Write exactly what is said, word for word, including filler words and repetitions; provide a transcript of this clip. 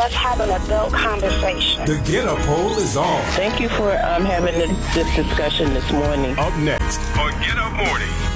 let's have an adult conversation. The Get Up poll is on. Thank you for um, having this, this discussion this morning. Up next on Get Up Mornings.